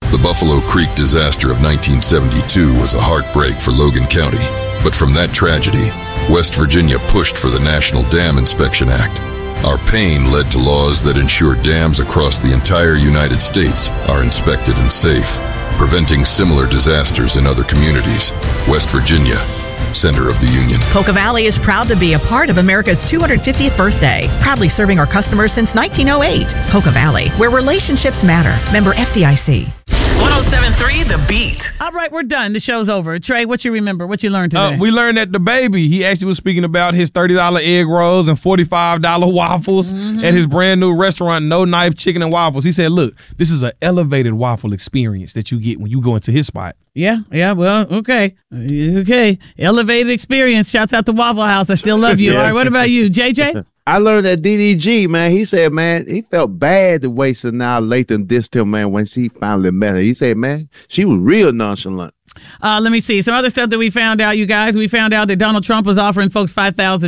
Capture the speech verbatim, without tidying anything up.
The Buffalo Creek disaster of nineteen seventy-two was a heartbreak for Logan County. But from that tragedy, West Virginia pushed for the National Dam Inspection Act. Our pain led to laws that ensure dams across the entire United States are inspected and safe, preventing similar disasters in other communities. West Virginia, center of the union. Polka Valley is proud to be a part of America's two hundred fiftieth birthday, proudly serving our customers since nineteen oh eight. Polka Valley, where relationships matter. Member F D I C. one oh seven point three The Beat. All right, we're done. The show's over. Trey, what you remember? What you learned today? Uh, we learned that the baby, he actually was speaking about his thirty dollar egg rolls and forty-five dollar waffles mm-hmm. at his brand new restaurant, No Knife Chicken and Waffles. He said, look, this is an elevated waffle experience that you get when you go into his spot. Yeah, yeah, well, okay. Okay. Elevated experience. Shouts out to Waffle House. I still love you. Yeah. All right, what about you, J J? I learned that D D G, man, he said, man, he felt bad the way Sanaa Lathan dissed him, man, when she finally met her. He said, man, she was real nonchalant. Uh, let me see. Some other stuff that we found out, you guys. We found out that Donald Trump was offering folks five thousand